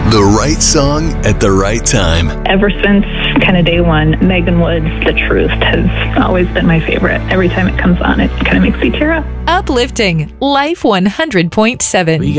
The right song at the right time. Ever since kind of day one, Megan Wood's The Truth has always been my favorite. Every time it comes on, it kind of makes me tear up. Uplifting Life 100.7.